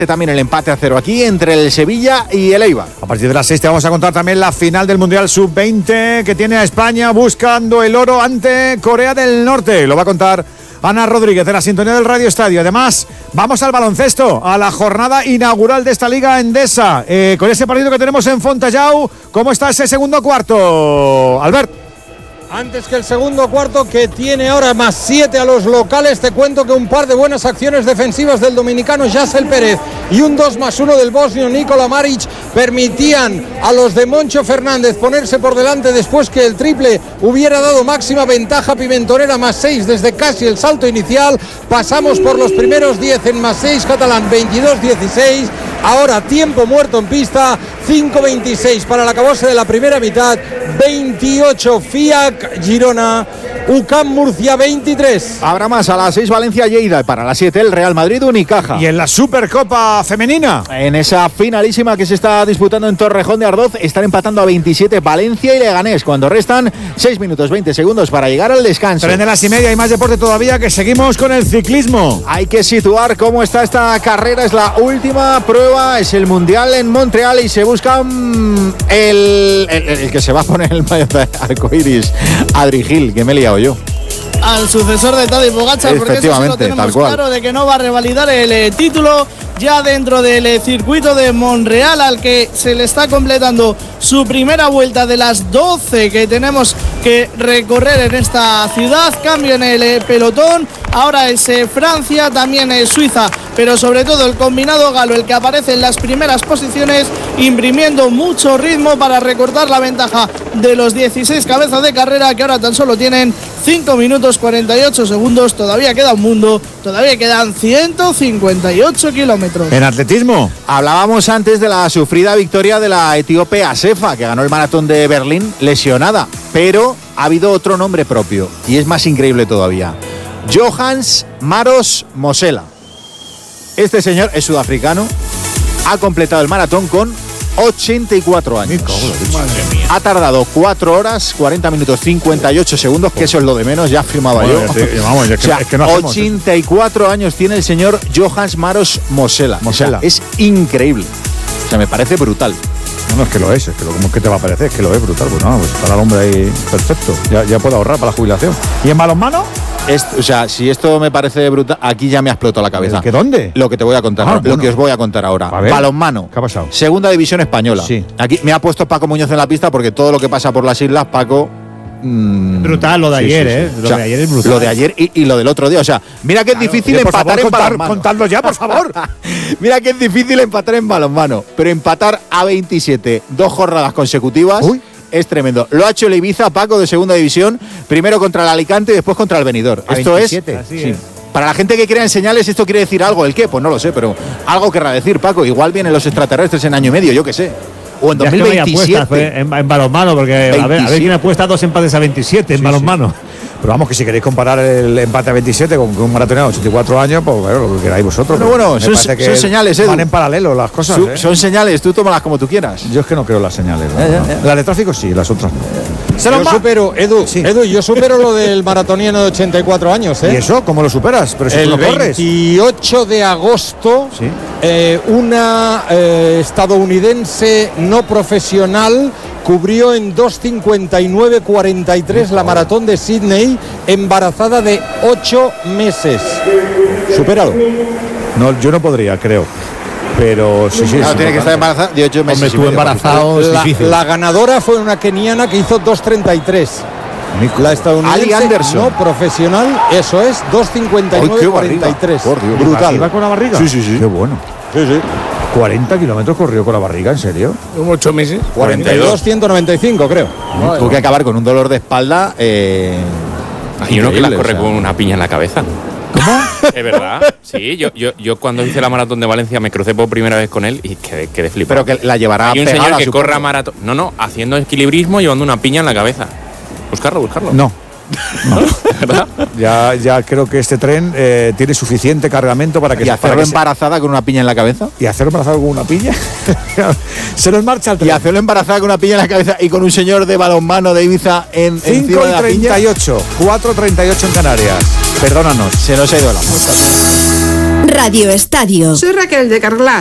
También el empate a 0 aquí entre el Sevilla y el Eibar. A partir de las 6 te vamos a contar también la final del Mundial Sub-20 que tiene a España buscando el oro ante Corea del Norte. Lo va a contar Ana Rodríguez de la sintonía del Radio Estadio. Además, vamos al baloncesto, a la jornada inaugural de esta Liga Endesa. Con ese partido que tenemos en Fontallao, ¿cómo está ese segundo cuarto, Albert? Antes que el segundo cuarto, que tiene ahora más 7 a los locales, te cuento que un par de buenas acciones defensivas del dominicano Yasel Pérez y un 2+1 del bosnio Nikola Maric permitían a los de Moncho Fernández ponerse por delante después que el triple hubiera dado máxima ventaja pimentonera, más 6 desde casi el salto inicial. Pasamos por los primeros 10 en más 6 catalán, 22-16. Ahora tiempo muerto en pista, 5:26 para el acabose de la primera mitad, 28 FIAC Girona, UCAM Murcia 23. Habrá más a las 6 Valencia Lleida, para las 7 el Real Madrid Unicaja. Y en la Supercopa Femenina, en esa finalísima que se está disputando en Torrejón de Ardoz, están empatando a 27 Valencia y Leganés cuando restan 6 minutos 20 segundos para llegar al descanso. 3:30 y más deporte todavía, que seguimos con el ciclismo. Hay que situar cómo está esta carrera, es la última prueba, es el Mundial en Montreal y se busca el que se va a poner el maillot de arcoiris, Adri Gil, que me he liado yo. Al sucesor de Tadej Pogačar, porque eso sí lo tenemos claro, de que no va a revalidar el título ya dentro del circuito de Montreal, al que se le está completando su primera vuelta de las 12 que tenemos que recorrer en esta ciudad. Cambio en el pelotón, ahora es Francia, también es Suiza, pero sobre todo el combinado galo, el que aparece en las primeras posiciones, imprimiendo mucho ritmo para recortar la ventaja de los 16 cabezas de carrera, que ahora tan solo tienen 5 minutos 48 segundos. Todavía queda un mundo, todavía quedan 158 kilómetros. En atletismo, hablábamos antes de la sufrida victoria de la etíope Asefa, que ganó el maratón de Berlín lesionada, pero ha habido otro nombre propio y es más increíble todavía: Johans Maros Mosela. Este señor es sudafricano, ha completado el maratón con 84 años. Ha tardado 4 horas, 40 minutos, 58 segundos, que eso es lo de menos, ya firmaba yo. Vamos, es que no 84 años tiene el señor Johans Maros Mosela. O sea, es increíble. O sea, me parece brutal. No, es que lo es, ¿cómo es que te va a parecer? Es que lo es brutal. Pues no, pues para el hombre ahí perfecto. Ya puedo ahorrar para la jubilación. ¿Y en balonmano? O sea, si esto me parece brutal, aquí ya me ha explotado la cabeza. ¿Qué dónde? Lo que te voy a contar, lo que os voy a contar ahora. Balonmano. ¿Qué ha pasado? Segunda división española. Sí. Aquí me ha puesto Paco Muñoz en la pista porque todo lo que pasa por las islas, Paco... brutal lo de ayer, Lo de ayer es brutal. Lo de ayer y lo del otro día. O sea, mira que es difícil empatar en balonmano. Contadlo ya, por favor. Mira que es difícil empatar en balonmano. Pero empatar a 27, 2 jornadas consecutivas... Uy. Es tremendo. Lo ha hecho el Ibiza, Paco, de segunda división, primero contra el Alicante y después contra el Benidorm. Esto 27. es... Sí. Para la gente que crea en señales, esto quiere decir algo. ¿El qué? Pues no lo sé, pero algo querrá decir, Paco. Igual vienen los extraterrestres en año y medio, yo qué sé. O en 2027. Es que no en balonmano, porque 27. a ver quién apuesta 2 empates a 27 en balonmano. Pero vamos, que si queréis comparar el empate a 27 con un maratonero de 84 años, pues bueno, lo que queráis vosotros. Bueno, son señales, Edu. Van en paralelo las cosas. Son señales, tú tómalas como tú quieras. Yo es que no creo las señales. ¿no? Las de tráfico sí, las otras no. Yo supero lo del maratoniano de 84 años. ¿Y eso? ¿Cómo lo superas? Pero si el tú no corres. 28 de agosto, ¿sí? Una estadounidense no profesional cubrió en 2:59:43 la maratón de Sydney, embarazada de 8 meses. Supéralo. No, yo no podría, creo. Pero sí. No, tiene que estar embarazada de 8 meses. Hombre, estuvo embarazado, es difícil. La ganadora fue una keniana que hizo 2:33. La estadounidense Ali Anderson, no profesional, eso es, 2:59:43. Brutal. ¿Iba con la barriga? Sí. Qué bueno. Sí. 40 kilómetros corrió con la barriga, ¿en serio? 8 meses. 42,195 creo. Tuvo que acabar con un dolor de espalda. Hay uno que la corre con una piña en la cabeza. ¿Cómo? Es verdad. Sí, yo cuando hice la maratón de Valencia me crucé por primera vez con él y quedé flipado. Pero que la llevará. Hay un señor que corra maratón. No, haciendo equilibrismo llevando una piña en la cabeza. Buscarlo. No. ¿Verdad? Ya creo que este tren tiene suficiente cargamento para que... ¿Y hacerlo embarazada con una piña en la cabeza? ¿Y hacerlo embarazada con una piña? Se nos marcha el tren. ¿Y hacerlo embarazada con una piña en la cabeza y con un señor de balonmano de Ibiza encima de la piña? 5:38, 4:38 en Canarias. Perdónanos. Se nos ha ido la puta. Radio Estadio. Soy Raquel de Carglass.